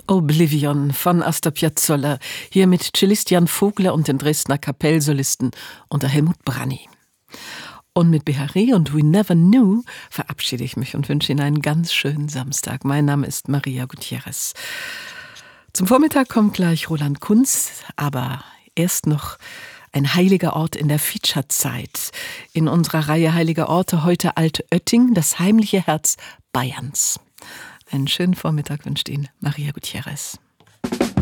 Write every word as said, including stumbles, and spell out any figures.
Oblivion von Astor Piazzolla, hier mit Cellist Jan Vogler und den Dresdner Kapellsolisten unter Helmut Branny. Und mit Beharé und We Never Knew verabschiede ich mich und wünsche Ihnen einen ganz schönen Samstag. Mein Name ist Maria Gutierrez. Zum Vormittag kommt gleich Roland Kunz, aber erst noch ein heiliger Ort in der Feature-Zeit. In unserer Reihe Heilige Orte heute Altötting, das heimliche Herz Bayerns. Einen schönen Vormittag wünscht Ihnen Maria Gutierrez.